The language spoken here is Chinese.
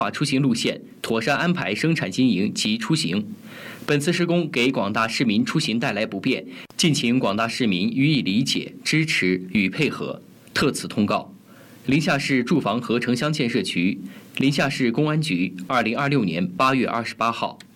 化出行路线，妥善安排生产经营及出行。本次施工给广大市民出行带来不便，敬请广大市民予以理解、支持与配合。特此通告。临夏市住房和城乡建设局、临夏市公安局，2026年8月28号。